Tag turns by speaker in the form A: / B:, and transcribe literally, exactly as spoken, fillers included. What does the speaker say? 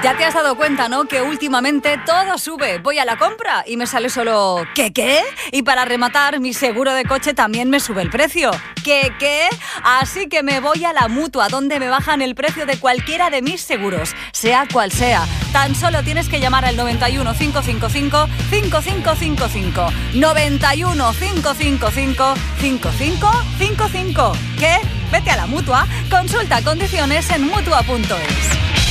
A: Ya te has dado cuenta, ¿no? Que últimamente todo sube. Voy a la compra y me sale solo ¿qué qué? Y para rematar, mi seguro de coche también me sube el precio. ¿Qué qué? Así que me voy a la Mutua, donde me bajan el precio de cualquiera de mis seguros, sea cual sea. Tan solo tienes que llamar al noventa y uno, cinco cinco cinco, cinco cinco cinco cinco. noventa y uno, cinco cinco cinco, cinco cinco cinco cinco. ¿Qué? Vete a la Mutua, consulta condiciones en mutua punto es.